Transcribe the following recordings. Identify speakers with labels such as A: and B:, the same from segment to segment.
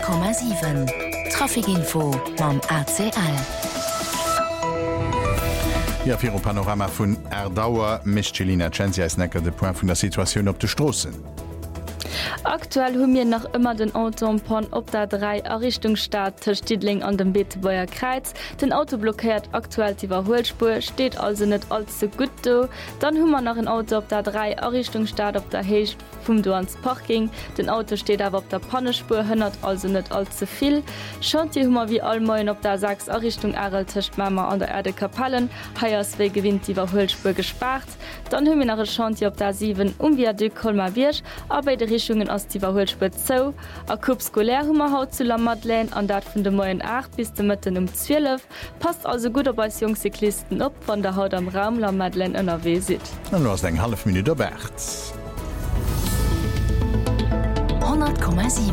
A: 100,7 Trafikinfo mam ACL.
B: Ja fir o Panorama vun Erdauer Michelina Cenzi als necker de Point vun der Situation op de Strossen.
C: Aktuell hun mir noch immer den Autopon op der 3 Errichtungsstaat Stidling an dem Beetebauer Kreiz. Den Auto blockiert aktuell die Überholspur, steht also net allzu gut do. Dann hummer noch ein Auto op der 3 Errichtungsstaat op der Hecht vum Duans Parking. Den Auto steht aber op der Pannespur, hënnert also net allzu viel. Schont die Hummer wie allmoin op der 6 Errichtung Erel Tischmmer an der Erde Kapellen. Heierswe gewinnt die Überholspur gespart. Dann hun mir nach Chanti op der 7 Viaduc Kolmar Wirsch, aber de Richtungen aus die Überholspur zo. A Coup skolärhummer haut zu La Madeleine an dat vun de Moien 8 bis de Mitten 12. Passt also gut op als Jungcyklisten op, van der Haut am Raum La Madeleine NRW sit.
B: An du hast eng half Minute Bert.
A: 100,7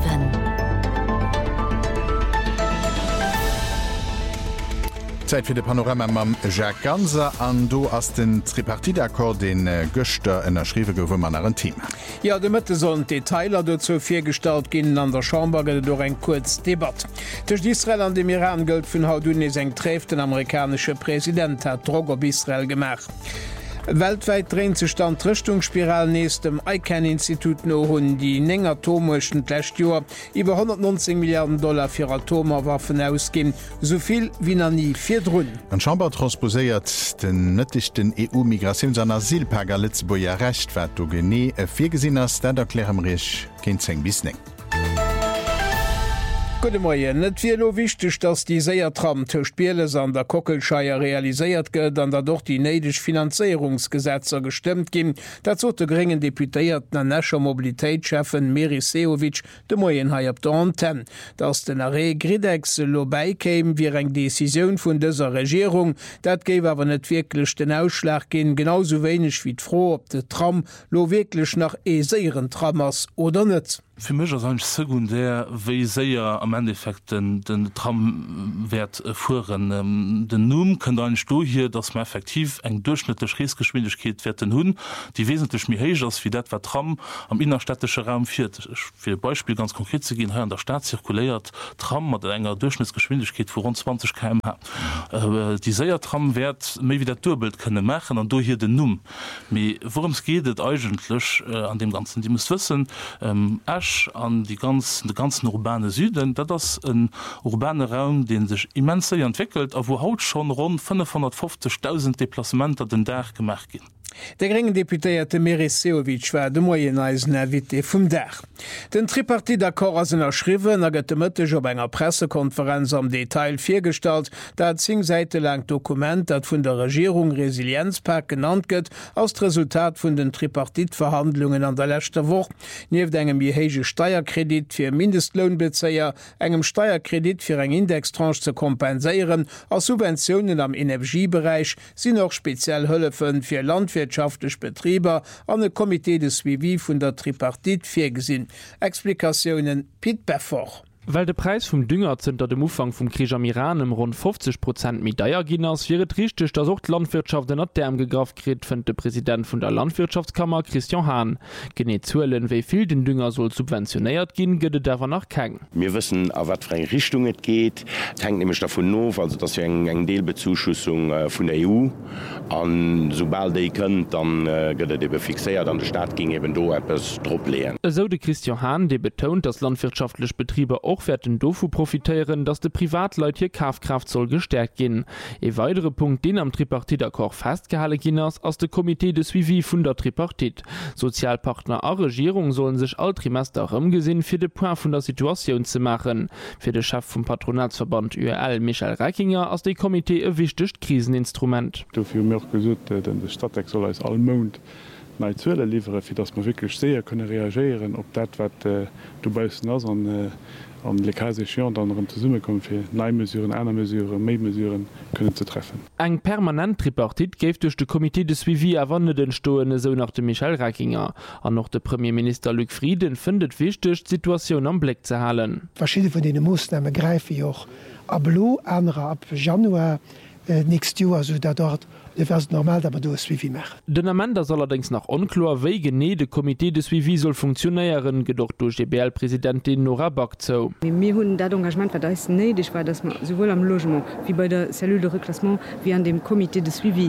B: Zeit fir de Panorama mam Jacques Ganser an du ass den Tripartitakkord den Göster ennnerschriwe gowe man an Team.
D: Ja, de Mëtte sollen Detailer dazu firstalt ginnen an der Chamberge do eng kurz Debatte. Tech Israel an dem Iran gëlt vun Hautune seg träft den amerikanische Präsident hat Drog op Israel gemacht. Weltweit drehen ze stand Richtungsspiral nees dem ICANN-Institut no hunn die enger Atomwechen Lächtjoer iwwer $190 Milliarden fir Atomerwaffen ausgin, soviel wie an nie firrunn.
B: An Chamber transposéiert den nëttichten EU-Migrations an Asylpager Litzboier recht wat du gené e virgesinn ass dat erklärem Rich kind seng bisning.
D: Net wie lo wichtig, dass die Säiertram Spieles an der Kockelscheier realisiert gëtt, an dat doch die neidech Finanzierungsgesetzer gestimmt gin, dat zo de geringen Deputéierten an Nascher Mobilitätschefen Meri Seovic de Moien hai op der Anten, dats den Arré Gridex lo beikéim wie eng Deciioun vun dëser Regierung, dat géif awer net wirklich den Ausschlag gin genauso wenigch wie froh op de Tram lo wirklich nach seieren Trammers oder net.
E: Für mich ist eigentlich sekundär, wie sehr am Endeffekt den Tramwert fuhren. Den Numm kann eigentlich hier, dass man effektiv eng durchschnittliche Reesgeschwindigkeit werden hun, die wesentlich mehr höher ist, wie das, was Tram am innerstädtischen Raum führt. Für Beispiel ganz konkret zu gehen, hier in der Stadt zirkuliert Tram mit einer Durchschnittsgeschwindigkeit von rund 20 km/h. Die Seiertram wird mehr wieder Durchbild können machen und durch hier den Numm. Worum es geht eigentlich an dem Ganzen? Die muss wissen, an den ganzen urbane Süden, das ein urbaner Raum, den sich immens entwickelt, aber wo haut schon rund 550.000 Deplacementer den Tag gemacht gehen.
D: Der geringen Deputéierte Meri Seovic war de Moieneisen Invité vum Dach. Den Tripartitakkord ass erschriwen a gëtt mëtteg op enger Pressekonferenz am Detail firstalt, dat 10 Seite lang Dokument, dat vun der Regierung Resilienzpak genannt gëtt, aus d Resultat vun den Tripartitverhandlungen an der letzter Woch, nieef engem jehéige Steierkredit fir Mindestlohnbezeier, engem Steierkredit fir eng Indextranche ze kompenséieren, aus Subventionen am Energiebereich sinn noch speziell Hëllefen fir Landwirtschaftliche Betrieber an e Komitee de Suivi vun der Tripartit firgesinn. Explikationen Piet Befort.
F: Weil der Preis vom Dünger zunter dem Umfang vom Krieg am Iran um rund 50% mit Dayerginas wäre richtig, dass auch die Landwirtschaft in der gegraft kriegt, findet der Präsident von der Landwirtschaftskammer Christian Hahn. Genau zuhören, wie viel den Dünger soll subventioniert gehen, geht es davon nach kein.
G: Wir wissen, auf was für eine Richtung es geht. Es hängt nämlich davon auf, also dass wir eine Teilbezuschussung von der EU und sobald ihr könnt, dann geht es eben fixiert, an der Staat ging eben da etwas drauf lehnen.
F: So der Christian Hahn, der betont, dass landwirtschaftliche Betriebe auch werden dofu profitieren, dass de Privatleute hier Kaufkraft soll gestärkt gehen. E weitere Punkt, den am Tripartitakkord festgehalten gehen ist, aus dem Komitee de Suivi von der Tripartit. Sozialpartner und Regierung sollen sich all Trimester umgesehen für den Point von der Situation zu machen. Für den Chef vom Patronatsverband URL Michael Reikinger aus dem Komitee ein wichtiges Kriseninstrument.
H: Dafür mir auch gesagt, denn der Stadtteil soll als allmond Zuele liefere, fir dats man wirklich sehr könne reagieren, op dat wat du beisten ass an Lekaision anderen zu Summe kommen fir Neimesuren, einer Mesuren, Memesuren können zu treffen.
F: Eg permanent Tripartit géif durch de Komitee de Suivi erwandeten Stoene so nach dem Michael Reikinger. An noch der Premierminister Luc Frieden findet wichtig, die Situation am Blick zu halten.
I: Verschiedene von denen Maßnahmen greifen auch ab Lo, andere ab Januar. nächstes Jahr, also da dort normal, aber du wie machen.
F: Den Amender soll allerdings nach unklar wéi gené de Komitee de Suivi soll funktionéieren gedocht durch GBL-Präsidentin Nora Bakzo.
J: Wir haben das Engagement, das ist nötig war, dass man sowohl am Logement wie bei der Cellule de Reclassement wie an dem Komitee de Suivi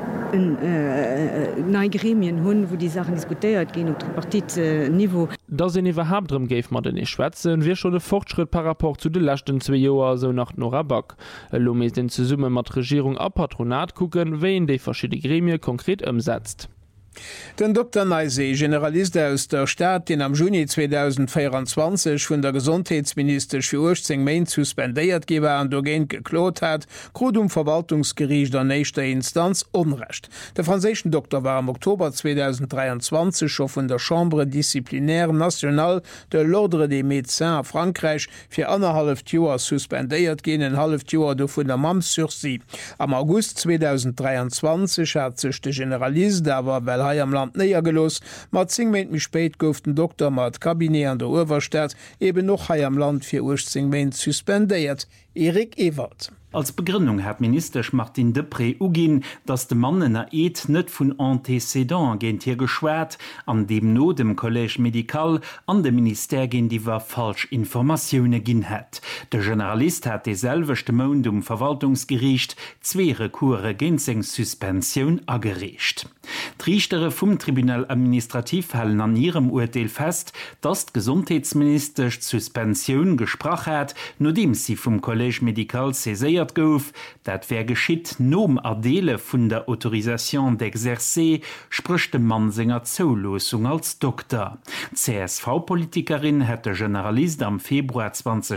J: neue Gremien haben, wo die Sachen diskutiert gehen auf Tripartit-Niveau.
F: Da se iwwerhab drum géif mat den e Schwätzen, wie schon de Fortschritt par rapport zu de lachten 2 Joer so nach Nora Bak. Lo mees den ze Summe mat Regierung a Patronat kucken, wéi déi verschiedene Gremie konkret ëmsetzt.
D: Den Dr. Neise, Generalist aus der Staat, den am Juni 2024 vun der Gesundheitsminister für 18 Main suspendéiert gewer an dogent geklot hat, grod Verwaltungsgericht der nächster Instanz unrecht. Der franzischen Doktor war am Oktober 2023 schon vun der Chambre disciplinaire nationale de l'Ordre des Médecins a Frankreich fir 1,5 Joer suspendéiert gin en half Joer do vun der Mam sursi. Am August 2023 hat sech de Generalist awer well am Land neier gelos, mat 10 Mäint mi spéit gouf den Doktor mat Kabinet an der Uwerstadt eben noch hai am Land fir 18 Mäint suspendéiert. Erik Ewald.
K: Als Begründung hat Minister Martin Depré ugin, dass de Mannen er eet net vun Antécédent géint hier geschwert, an dem no dem Collège Medical an dem Minister gin diewer falsch Informationune ginn het. Der Generalist hat deselwechte Mond Verwaltungsgericht 2 Rekure géint seg Suspension agerecht. Trichtere vum Tribunal Administrativ hellen an ihrem Urteil fest, dass Gesundheitsminister Suspension gesprach hat, nur dem sie vom Collège Medical césiert gouf, dat wer geschitt nom Adele vun der Autorisation d'exercer sprchte man senger Zoulosung als Doktor. CSV-Politikerin hätte Generalist am Februar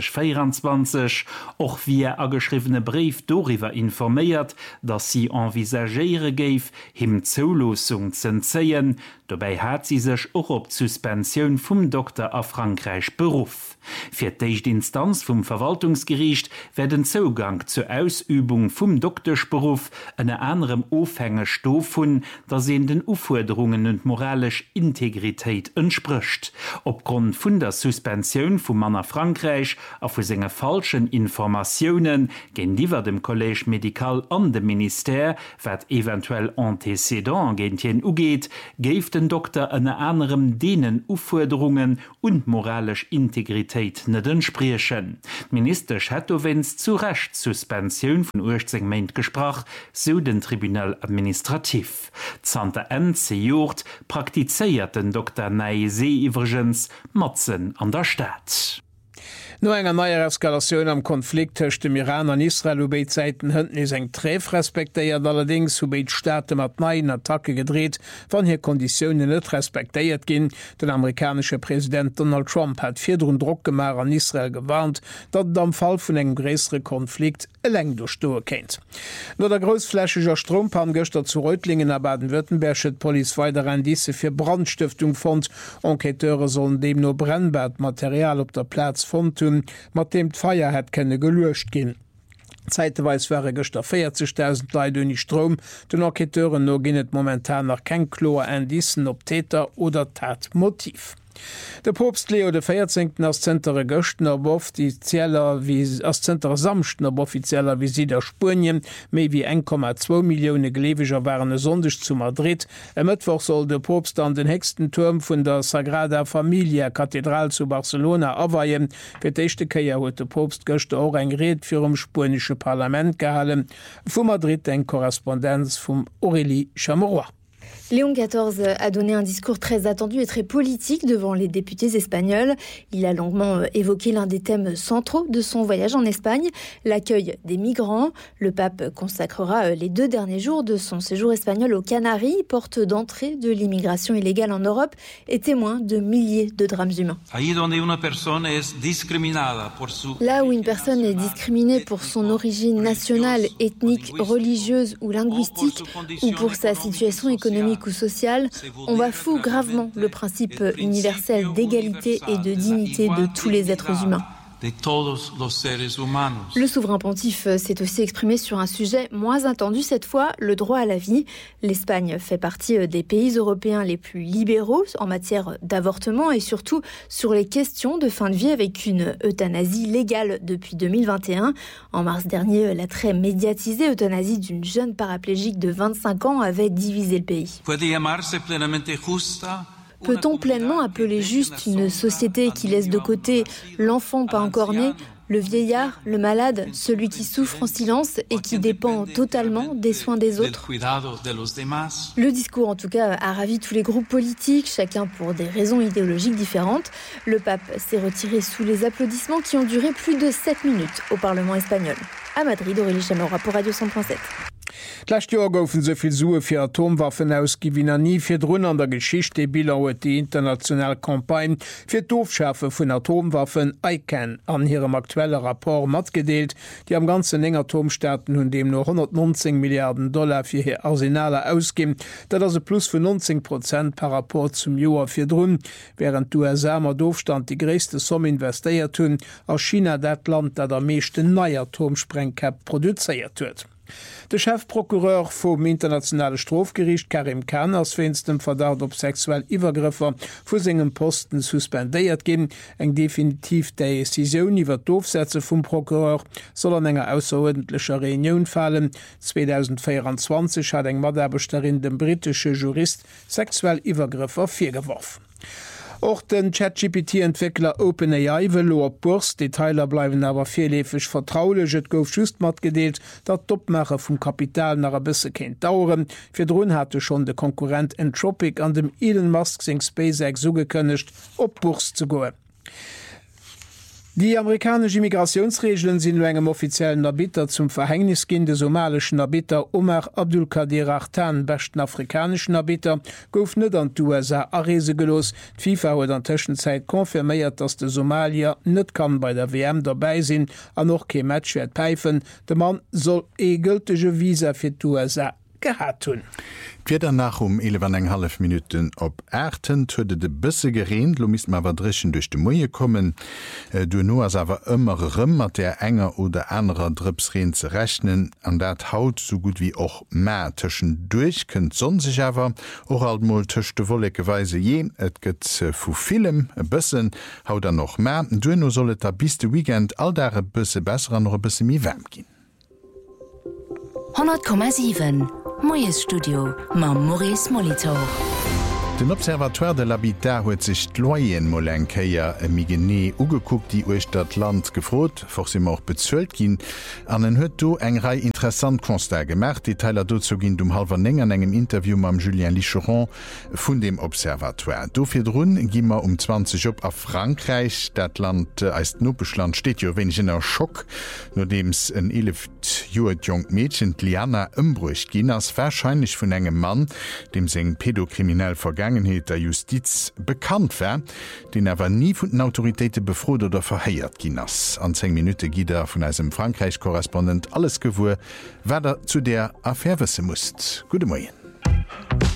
K: 2024 och wie ageschriebene Brief doriwer informiert, dass sie envisagéiere geif, him Zoulosung zu entzeien, dabei hat sie sech och op Suspension vum Doktor a Frankreich beruf. Fir d'Eichtinstanz vum Verwaltungsgericht werden Zugang zur Ausübung vum Doktorsberuf eine anderem Aufhänge stoffen, da sie den Aufforderungen und moralisch Integrität entspricht. Aufgrund von der Suspension von Mann Frankreich auf seine falschen Informationen gehen diwer dem Collège Medical an dem Minister, wat eventuell Antécédent gentien ugeht, geft den Doktor eine anderem denen Aufforderungen und moralisch Integrität nicht entsprechen. Minister Chatowens zu Recht Suspension von 18 Mäint gesprach, so den Tribunal Administrativ. Zante NC Jord praktizeiert den Dr. Neise iwwergens Matzen an der Stadt.
D: No enger neier Eskalationun am Konflikt hëcht dem Iran an Israel ubeit Seiten hënten is eng Treff respektéiert allerdings ubeit Staate mat neien Attacke gedreht, wann hier Konditionen net respektéiert ginn. Den amerikanische Präsident Donald Trump hat firrun Druckgemar an Israel gewarnt, dat am Fall vun engem gräsere Konflikt eleng durchstoe kennt. No der großflächeger Strompan Göster zu Reutlingen a Baden-Württemberg schët Police weiter an diese fir Brandstiftung fand. Enqueteure sollen dem no brennbart Material op der Platz fand, mat dem d'Feier het kenne gelöscht gin. Zeitweis wäre gëster 40.000 Leiit uni Strom, den Enqueteuren no ginnet momentan nach kein Klo endissen op Täter oder Tatmotiv. Der Popst Leo de 14. als Zentere Göchten op offizieller wie als Zentre samchten op offizieller Visit der Spurien, méi wie 1,2 Millioune Geleviger waren sonndech zu Madrid. Mittwoch soll de Popst an den hegsten Turm vun der Sagrada Familia Kathedral zu Barcelona aweien. Fir d'echte Keier huet de Popst Göchte auch eng Red fir spanische Parlament gehalen. Vu Madrid eng Korrespondenz vum Aurélie Chamorroy.
L: Léon XIV a donné un discours très attendu et très politique devant les députés espagnols. Il a longuement évoqué l'un des thèmes centraux de son voyage en Espagne, l'accueil des migrants. Le pape consacrera les 2 derniers jours de son séjour espagnol aux Canaries, porte d'entrée de l'immigration illégale en Europe et témoin de milliers de drames humains. Là où une personne est discriminée pour son origine nationale, ethnique, religieuse ou linguistique, ou pour sa situation économique ou sociale, on bafoue gravement le principe universel d'égalité et de dignité de tous les êtres humains.
M: de todos los seres humanos.
L: Le souverain pontife s'est aussi exprimé sur un sujet moins attendu cette fois, le droit à la vie. L'Espagne fait partie des pays européens les plus libéraux en matière d'avortement et surtout sur les questions de fin de vie avec une euthanasie légale depuis 2021. En mars dernier, la très médiatisée euthanasie d'une jeune paraplégique de 25 ans avait divisé le pays. Peut-on pleinement appeler juste une société qui laisse de côté l'enfant pas encore né, le vieillard, le malade, celui qui souffre en silence et qui dépend totalement des soins des autres? Le discours, en tout cas, a ravi tous les groupes politiques, chacun pour des raisons idéologiques différentes. Le pape s'est retiré sous les applaudissements qui ont duré plus de 7 minutes au Parlement espagnol. À Madrid, Aurélie Chamorra pour Radio 100.7.
D: D'lächt Joer goufen soviel Sue fir Atomwaffen ausgewinner nie fir Drun an der Geschicht Biler huet die international Kampagne fir d'Ofschärfe vun Atomwaffen ICAN an hirem aktuelle rapport mat gedeelt, die am ganzen eng Atomstaaten hunn dem nur $119 Milliarden fir hir Arsenale ausgin, dat as se plus vu 90% par rapport zum Joer fir Drun, während USA mat Doofstand die gréste Somme investéiert hunn a China dat Land, dat der meeschte neii Atomsprengkap produzéiert huet. De Chefprokureur vum internationale Strafgericht Karim Khan ass finstem Verdacht op sexuell Iwergriffer vu segem Posten suspendéiert gin, eng definitiv déi Decisioun iwwer d'Ofsätze vum Prokureur soll an enger ausserordentlecher Reunion fallen. 2024 hat eng Maderbeterin dem britesche Jurist sexuell Iwergriffer virgeworfen. Auch den ChatGPT-Entwickler OpenAI will op Burs, Detailer bleiben aber vielefig vertraulich, et gouf just mat gedeelt, dat Doppmacher vum Kapital nach a bisse kennt dauren. Fir Drun hatte schon de Konkurrent Entropic an dem Elon Musk sing SpaceX so gekönnecht, op Burs zu goe. Die amerikanische Immigrationsregeln sind engem offiziellen Erbieter zum Verhängnisgin des somalischen Erbieter Omar Abdulkadir Artan, besten afrikanischen Erbieter, gouf net an USA Arese gelos. FIFA huet an Tschenzeit konfirméiert, dass de Somalier net kann bei der WM dabei sinn, an noch ke Matchwert peifen. De Mann soll gültige Visa fir USA gehabt hun.
B: Wieder nach 11,5 Minuten op Äten huet de bësse gereint, lo mis mawer drechen durch de Moie kommen. Du no as awer ëmmer rëmmer der enger oder anderer Drpsreen ze rechnen, an dat haut so gut wie och Mä tschen durch kënnt son sich awer och altmol töchte wolleke Weise je, et gëtt vu Film bëssen haut er noch Mä. Du no sollet der bis de Weekend all dere bësse besser an noch bësse mi wärm gin.
A: 100,7 Moes Studio ma Maurice Molitor.
B: Den Observatoire de l'Habitat huet sich d'Loyen Molenkeier mi gené ugekuckt, die euch dat Land gefrot, foch si auch bezölt gin, an den huet do eng rei interessant Konstat gemacht, die Teiler dozo gin halber eng an engem Interview mam Julien Licheron vun dem Observatoire. Dofir run gimmer 20 op a Frankreich, dat Land eist Noppeschland steht jo wenig in der Schock, no dems en 11 Joet jong Mädchen Liana ëmbrucht gin ass wahrscheinlich vun engem Mann, dem seg pädokriminell vergangen der Justiz bekannt wär, den awer nie vun den Autoritäten befrot oder verheiert ginnners. An 10 Minuten gider vun eisem Frankreich-Korrespondent alles gewur, wer der zu der Affäre wisse muss. Gute Morgen.